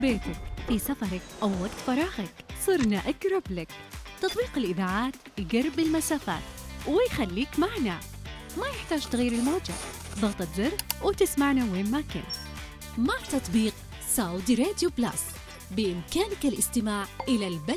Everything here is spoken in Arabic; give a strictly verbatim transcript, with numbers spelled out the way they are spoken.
بيتك، في سفرك أو وقت فراغك، صرنا أقرب لك. تطبيق الإذاعات يقرب المسافات ويخليك معنا، ما يحتاج تغير الموجة، ضغطة زر وتسمعنا وين ما كنت. مع تطبيق سعودي راديو بلس بإمكانك الاستماع إلى البث